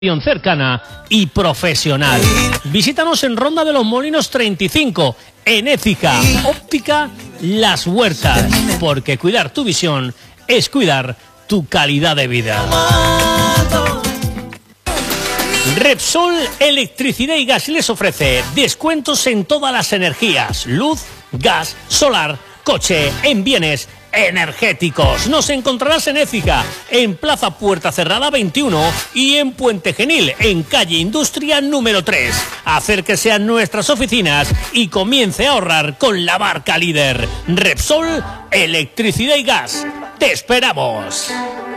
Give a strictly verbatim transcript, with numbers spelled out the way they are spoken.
cercana y profesional. Visítanos en Ronda de los Molinos treinta y cinco, en Écija, Óptica Las Huertas, porque cuidar tu visión es cuidar tu calidad de vida. Repsol Electricidad y Gas les ofrece descuentos en todas las energías, luz, gas, solar, coche, en bienes energéticos. Nos encontrarás en Écija, en Plaza Puerta Cerrada veintiuno y en Puente Genil, en calle Industria número tres. Acérquese a nuestras oficinas y comience a ahorrar con la marca líder Repsol Electricidad y Gas. ¡Te esperamos!